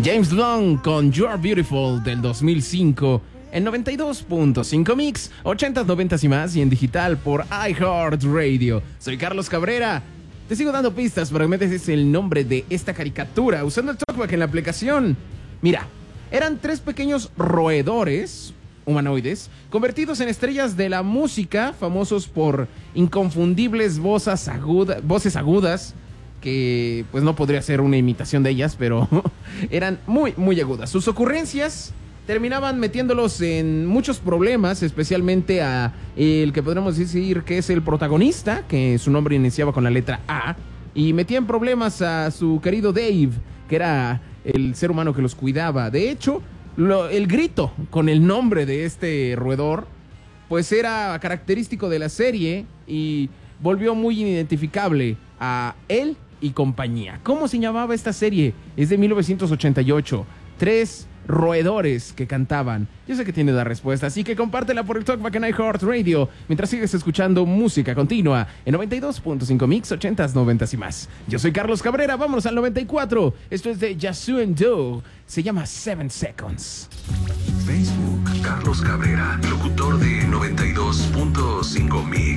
James Blunt con You're Beautiful del 2005 en 92.5 Mix, 80s, 90s y más, y en digital por iHeartRadio. Soy Carlos Cabrera. Te sigo dando pistas para que me des el nombre de esta caricatura usando el TalkBack en la aplicación. Mira, eran 3 pequeños roedores humanoides convertidos en estrellas de la música, famosos por inconfundibles voces agudas, que pues no podría ser una imitación de ellas, pero eran muy, muy agudas. Sus ocurrencias terminaban metiéndolos en muchos problemas, especialmente a el que podríamos decir que es el protagonista, que su nombre iniciaba con la letra A, y metía en problemas a su querido Dave, que era el ser humano que los cuidaba. De hecho, el grito con el nombre de este roedor pues era característico de la serie y volvió muy identificable a él y compañía. ¿Cómo se llamaba esta serie? Es de 1988. 3 roedores que cantaban. Yo sé que tienes la respuesta, así que compártela por el TalkBack en iHeartRadio mientras sigues escuchando música continua en 92.5 Mix, 80s, 90s y más. Yo soy Carlos Cabrera, vámonos al 94. Esto es de Yazoo and Doe. Se llama 7 Seconds. Facebook, Carlos Cabrera, locutor de 92.5 Mix.